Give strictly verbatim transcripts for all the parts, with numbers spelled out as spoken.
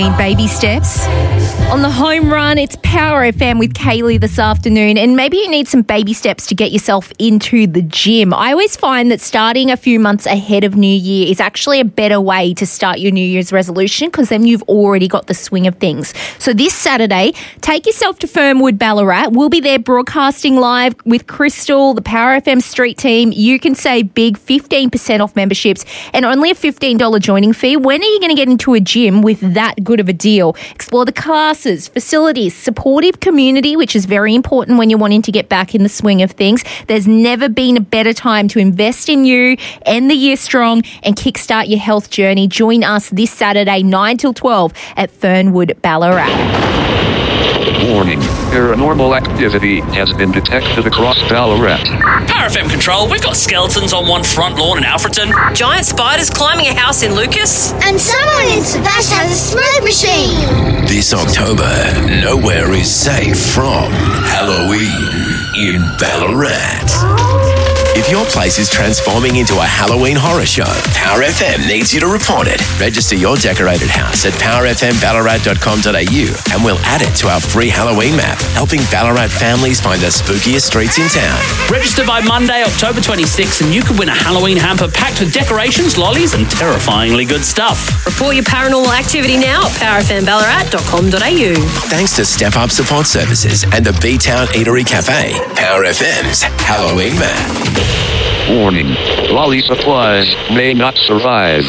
Baby steps. On the home run, it's Power F M with Kaylee this afternoon, and maybe you need some baby steps to get yourself into the gym. I always find that starting a few months ahead of New Year is actually a better way to start your New Year's resolution, because then you've already got the swing of things. So this Saturday, take yourself to Fernwood Ballarat. We'll be there broadcasting live with Crystal, the Power F M street team. You can save big fifteen percent off memberships and only a fifteen dollars joining fee. When are you going to get into a gym with that good of a deal? Explore the classes, facilities, supportive community, which is very important when you're wanting to get back in the swing of things. There's never been a better time to invest in you, end the year strong, and kickstart your health journey. Join us this Saturday, nine till twelve at Fernwood Ballarat. Warning, paranormal activity has been detected across Ballarat. Power F M Control, we've got skeletons on one front lawn in Alfreton, giant spiders climbing a house in Lucas, and someone in Sebastian has a smoke machine. This October, nowhere is safe from Halloween in Ballarat. If your place is transforming into a Halloween horror show, Power F M needs you to report it. Register your decorated house at power f m ballarat dot com dot a u and we'll add it to our free Halloween map, helping Ballarat families find the spookiest streets in town. Register by Monday, October twenty-sixth, and you could win a Halloween hamper packed with decorations, lollies, and terrifyingly good stuff. Report your paranormal activity now at power f m ballarat dot com dot a u. Thanks to Step Up Support Services and the B-Town Eatery Cafe, Power F M's Halloween map. Warning, lolly supplies may not survive.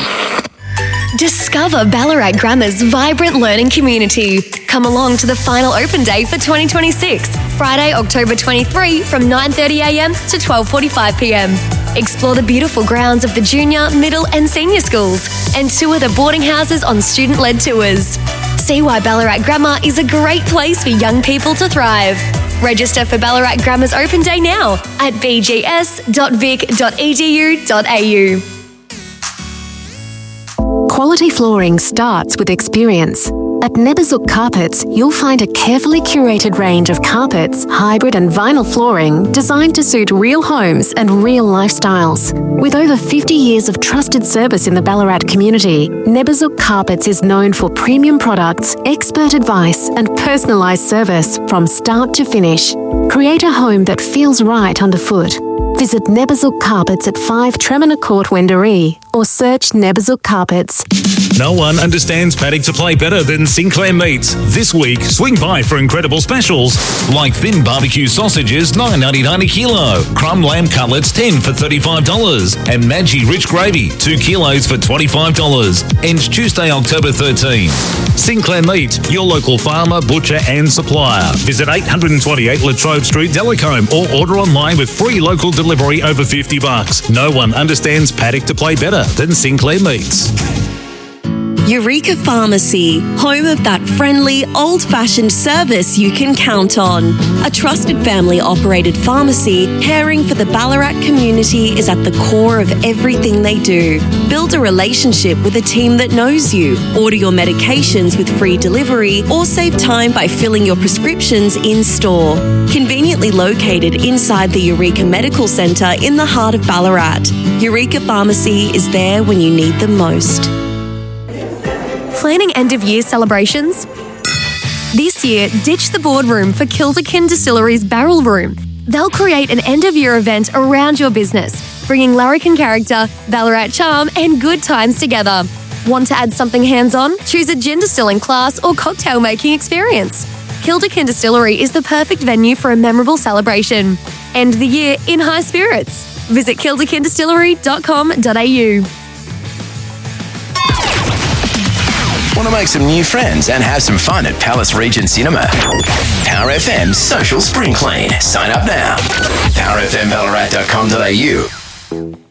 Discover Ballarat Grammar's vibrant learning community. Come along to the final open day for twenty twenty-six, Friday, October twenty-third from nine thirty a m to twelve forty-five p m. Explore the beautiful grounds of the junior, middle and senior schools and tour the boarding houses on student-led tours. See why Ballarat Grammar is a great place for young people to thrive. Register for Ballarat Grammar's open day now at b g s dot vic dot e d u dot a u. Quality flooring starts with experience. At Neberzuk Carpets, you'll find a carefully curated range of carpets, hybrid and vinyl flooring designed to suit real homes and real lifestyles. With over fifty years of trusted service in the Ballarat community, Neberzuk Carpets is known for premium products, expert advice and personalised service from start to finish. Create a home that feels right underfoot. Visit Neberzuk Carpets at five Tremina Court, Wendouree, or search Neberzuk Carpets. No one understands paddock to play better than Sinclair Meats. This week, swing by for incredible specials like thin barbecue sausages, nine ninety-nine a kilo, crumb lamb cutlets, ten for thirty-five dollars, and Maggi rich gravy, two kilos for twenty-five dollars. Ends Tuesday, October thirteenth. Sinclair Meat, your local farmer, butcher and supplier. Visit eight twenty-eight Latrobe Street, Delacombe, or order online with free local delivery over fifty bucks. No one understands paddock to play better than Sinclair Meats. Eureka Pharmacy, home of that friendly, old-fashioned service you can count on. A trusted family-operated pharmacy caring for the Ballarat community is at the core of everything they do. Build a relationship with a team that knows you. Order your medications with free delivery or save time by filling your prescriptions in-store. Conveniently located inside the Eureka Medical Centre in the heart of Ballarat, Eureka Pharmacy is there when you need them most. Planning end-of-year celebrations? This year, ditch the boardroom for Kilderkin Distillery's Barrel Room. They'll create an end-of-year event around your business, bringing larrikin character, Ballarat charm and good times together. Want to add something hands-on? Choose a gin distilling class or cocktail-making experience. Kilderkin Distillery is the perfect venue for a memorable celebration. End the year in high spirits. Visit kilderkin distillery dot com dot a u. Want to make some new friends and have some fun at Palace Region Cinema? Power F M's Social Spring Clean. Sign up now. power f m ballarat dot com dot a u